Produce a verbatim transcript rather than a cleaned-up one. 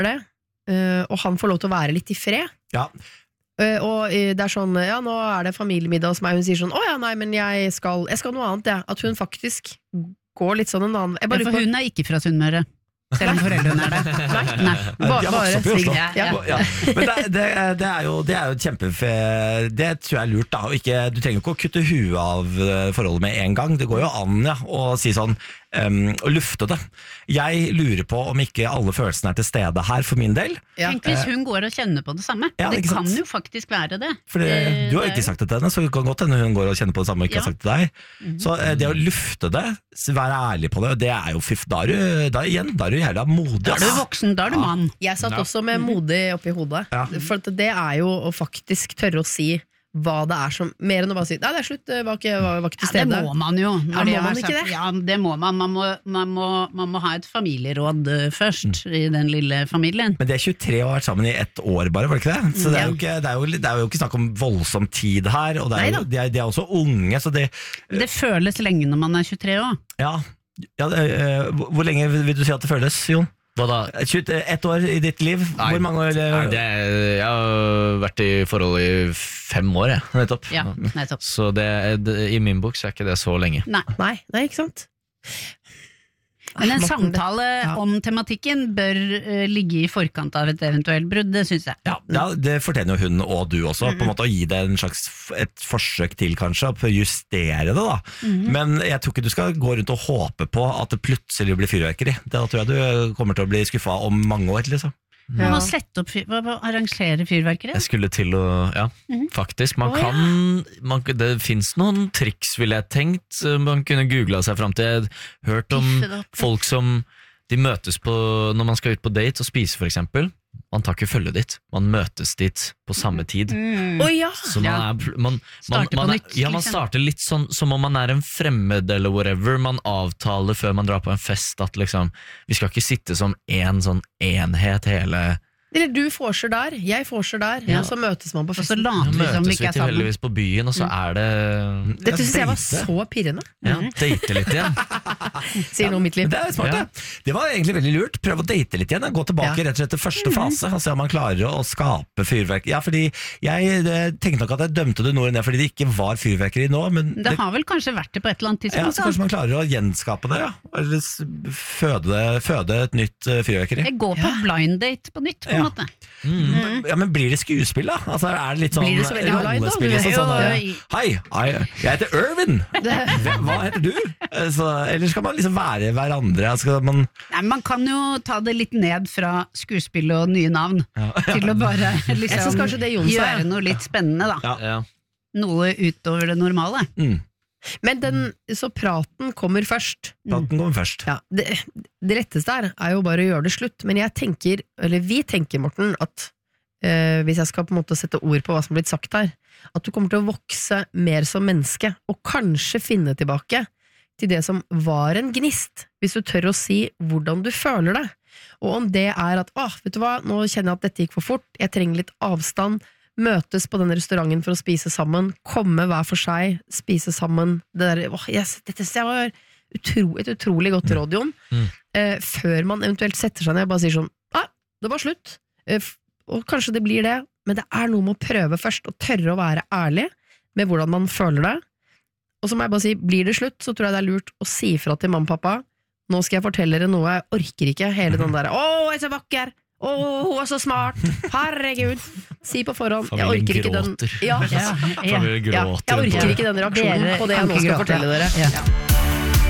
det, og han får lov til å være litt i fred. Ja. Og det er sånn, ja, nå er det familiemiddag hos meg, hun sier sånn, å ja, nei, men jeg skal, jeg skal noe annet, ja. At hun faktisk går litt sånn en annen ja, For hun er ikke fra Sunnmøre, selv om foreldrene er det. Nei, nei. Ba, bare Sigrid. Ja, ja. ja. Men det, det, det er jo det er jo kjempefe... Det tror jeg er lurt da. Ikke, du trenger ikke å kutte huet av forholdet med en gang. Det går jo an ja, å si sånn um, å lufte det. Jeg lurer på om ikke alle følelsene er til stede her for min del. Ja. Tenk hvis hun går og kjenner på det samme. Ja, det kan jo faktisk være det. For det, du har jo ikke sagt det til henne, så det kan godt hende hun går og kjenner på det samme og ikke ja. har sagt det til deg. Mm-hmm. Så det å lufte det, være ærlig på det, det er jo fiff. Da er du, da, igjen, da er du jævla modig. Da er du voksen, da er du mann. Jeg satt ja. også med modig oppi hodet. Ja. For det er jo å faktisk tørre å si hva det er som, mer enn å bare si nei, det er slutt, det var ikke, var, var ikke til stede. Ja, det må man jo. Ja, må man ikke det? Ja, det må man. Man må, man må, man må ha et familieråd først mm. i den lille familien. Men det er tjuetre og har vært sammen i ett år bare, var det ikke det? Så det er jo ikke, det er jo, det er jo ikke snakk om voldsom tid her, og det er, jo, de, er, de er også unge, så det Det føles lenge når man er tjuetre år. Ja, ja det, uh, hvor lenge vil du si at det føles, Jon? Hva da? Ett år i ditt liv? Nei, hvor mange år? Nei, det er, jeg har vært i forhold i fem år, jeg. Nettopp. Ja, nettopp. Så det, det, i min bok så er ikke det så lenge. Nei, nei, nei ikke sant? Men en samtale ja. om tematikken bør uh, ligge i forkant av et eventuelt brudd, det synes jeg. Ja, ja, det fortjener jo hun og du også, mm-hmm. på en måte å gi det en slags et forsøk til kanskje, å justere det da. Mm-hmm. Men jeg tror ikke du skal gå rundt og håpe på at det plutselig blir fyrverkeri. Da tror jeg du kommer til å bli skuffet om mange år, liksom. Ja. Man må sette opp, hva, hva, arrangere fyrverkeri? Jeg skulle til å, ja, mm-hmm. faktisk. Man oh, kan, ja. man, det finnes noen triks, vil jeg tenkt. Man kunne googlet seg frem til. Jeg har hørt om folk som, de møtes på, når man skal ut på date og spise for eksempel. Man tar ikke følge ditt, man møtes dit på samme tid. Mm. Oh, ja. Så man, er, man, man, man, er, ja, man starter litt sånn som om man er en fremmed eller whatever. Man avtaler før man drar på en fest at liksom, vi skal ikke sitte som en sånn enhet hele... Eller du forser der, jeg forser der, ja. og så møtes man på festen. Ja, møtes vi tilfeldigvis på byen, og så mm. er det... Dette synes jeg var så pirrende. Ja, date litt igjen. Sier noe om mitt liv. Det er smart, ja. det. Det var egentlig veldig lurt. Prøv å date litt igjen, gå tilbake ja. rett og slett til første fase, og se om man klarer å skape fyrverk. Ja, fordi jeg det, tenkte nok at jeg dømte det noe ned, fordi det ikke var fyrverkeri nå, men... Det, det har vel kanskje vært det på et eller annet tidspunkt. Ja, så kanskje man klarer å gjenskape det, ja. Eller føde, føde et nytt fyrverkeri. Jeg går på blind date på nytt, på Ja. Mm. Mm. Ja, men blir det skuespill da? Altså, er det litt sånn rollespill? Sånn, sånn, hei, hei, jeg heter Irvin. Hva heter du? Så, eller skal man liksom være hverandre? Skal man... Nei, man kan jo ta det litt ned fra skuespill og nye navn ja. til å bare liksom, gjøre noe litt spennende da. Ja. Ja. Noe utover det normale. Mm. Men den, så praten kommer først. Praten kommer først. Ja, det, det letteste her er jo bare å gjøre det slutt. Men jeg tenker, eller vi tenker, Morten, at eh, hvis jeg skal på en måte sette ord på hva som har blitt sagt her, at du kommer til å vokse mer som menneske, og kanskje finne tilbake til det som var en gnist, hvis du tør å si hvordan du føler det. Og om det er at, åh, vet du hva, nå kjenner jeg at dette gikk for fort, jeg trenger litt avstand, møtes på den restauranten for å spise sammen, komme hver for seg, spise sammen. Det der, åh, yes, dette var utro, et utrolig godt råd, Jon. Mm. Eh, før man eventuelt setter seg ned og bare sier sånn, ah, det var slutt. Eh, og kanskje det blir det, men det er noe med å prøve først, og tørre å være ærlig med hvordan man føler det. Og så må jeg bare si, blir det slutt, så tror jeg det er lurt å si fra til mamma og pappa, nå skal jeg fortelle dere noe, jeg orker ikke hele den der, åh, jeg er så vakker! Åh, oh, hun er så smart, herregud. Si på forhånd, jeg orker ikke den ja, ja, ja, ja, jeg orker ikke den reaksjonen på det jeg nå skal fortelle dere. Ja.